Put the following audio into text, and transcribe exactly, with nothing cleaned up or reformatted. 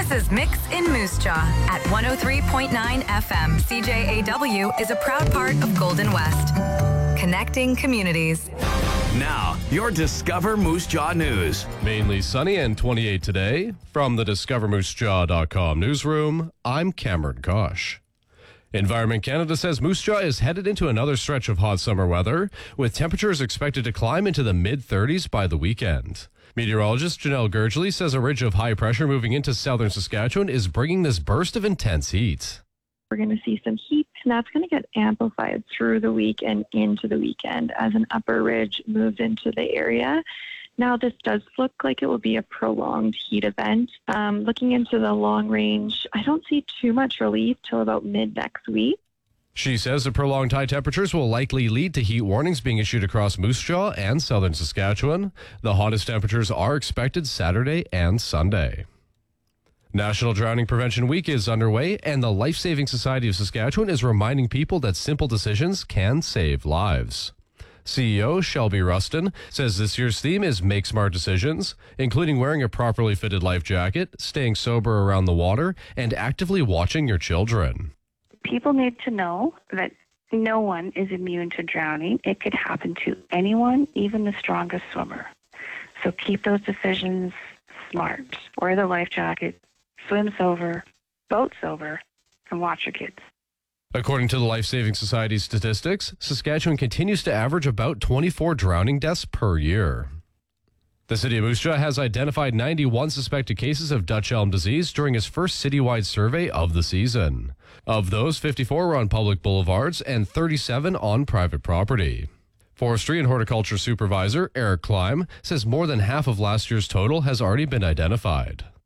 This is Mix in Moose Jaw at one oh three point nine F M. C J A W is a proud part of Golden West. Connecting communities. Now, your Discover Moose Jaw news. Mainly sunny and twenty-eight today. From the discover moose jaw dot com newsroom, I'm Cameron Kosh. Environment Canada says Moose Jaw is headed into another stretch of hot summer weather, with temperatures expected to climb into the mid-thirties by the weekend. Meteorologist Janelle Gergely says a ridge of high pressure moving into southern Saskatchewan is bringing this burst of intense heat. We're going to see some heat, and that's going to get amplified through the week and into the weekend as an upper ridge moves into the area. Now, this does look like it will be a prolonged heat event. Um, looking into the long range, I don't see too much relief till about mid next week. She says the prolonged high temperatures will likely lead to heat warnings being issued across Moose Jaw and southern Saskatchewan. The hottest temperatures are expected Saturday and Sunday. National Drowning Prevention Week is underway, and the Life Saving Society of Saskatchewan is reminding people that simple decisions can save lives. C E O Shelby Rustin says this year's theme is Make Smart Decisions, including wearing a properly fitted life jacket, staying sober around the water, and actively watching your children. People need to know that no one is immune to drowning. It could happen to anyone, even the strongest swimmer. So keep those decisions smart. Wear the life jacket, swim sober, boat sober, and watch your kids. According to the Life Saving Society statistics, Saskatchewan continues to average about twenty-four drowning deaths per year. The city of Moose Jaw has identified ninety-one suspected cases of Dutch elm disease during its first citywide survey of the season. Of those, fifty-four were on public boulevards and thirty-seven on private property. Forestry and Horticulture Supervisor Eric Kleim says more than half of last year's total has already been identified.